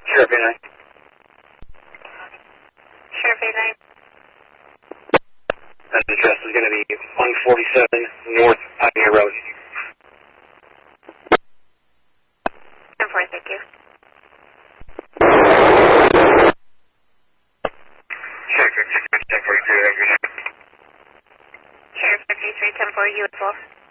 Sheriff 89. Sheriff 89. That address is going to be 147 North Pioneer Road. 10-4, thank you. Sheriff 53, 1042, Sheriff 53, 10-4, you as well.